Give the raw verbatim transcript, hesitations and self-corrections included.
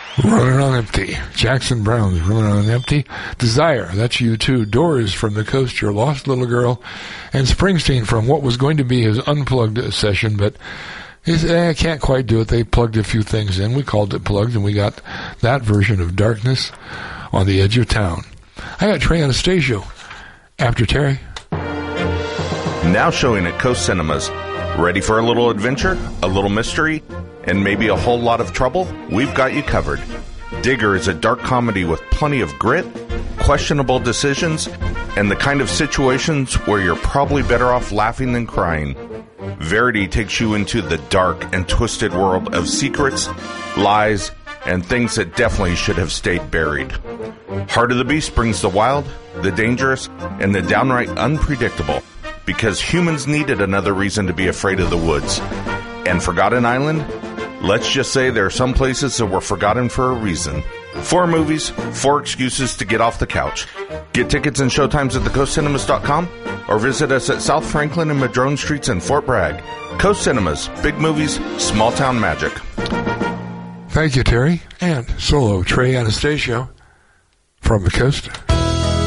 Running on Empty. Jackson Brown's Running on Empty. Desire, that's you too. Doors from the Coast, Your Lost Little Girl. And Springsteen from what was going to be his unplugged session, but he's, eh, I can't quite do it. They plugged a few things in. We called it plugged, and we got that version of Darkness on the Edge of Town. I got Trey Anastasio after Terry. Now showing at Coast Cinemas. Ready for a little adventure, a little mystery, and maybe a whole lot of trouble? We've got you covered. Digger is a dark comedy with plenty of grit, questionable decisions, and the kind of situations where you're probably better off laughing than crying. Verity takes you into the dark and twisted world of secrets, lies, and things that definitely should have stayed buried. Heart of the Beast brings the wild, the dangerous, and the downright unpredictable, because humans needed another reason to be afraid of the woods. And Forgotten Island? Let's just say there are some places that were forgotten for a reason. Four movies, four excuses to get off the couch. Get tickets and showtimes at the coast cinemas dot com or visit us at South Franklin and Madrone Streets in Fort Bragg. Coast Cinemas, big movies, small town magic. Thank you, Terry. And solo Trey Anastasio from the Coast.